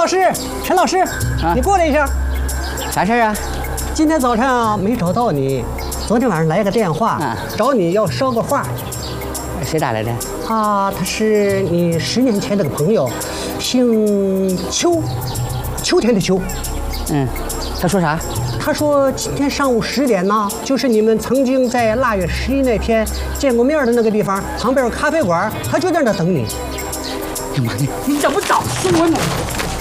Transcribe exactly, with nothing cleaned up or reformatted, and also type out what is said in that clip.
老师，陈老师，啊、你过来一下。 啥事啊？ 今天早上没找到你，昨天晚上来个电话，啊、找你要捎个话。 谁打来的？ 啊，他是你十年前那个朋友，姓邱，秋天的秋。 嗯，他说啥？ 他说今天上午十点呢，就是你们曾经在腊月十一那天见过面的那个地方，旁边有咖啡馆，他就在那等你。 哎呀妈呀，你怎么早说呢？